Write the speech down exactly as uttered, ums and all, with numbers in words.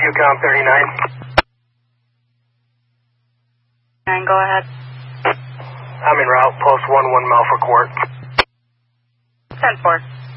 com thirty-nine. Nine, go ahead. I'm en route, post one one mile for court. ten four.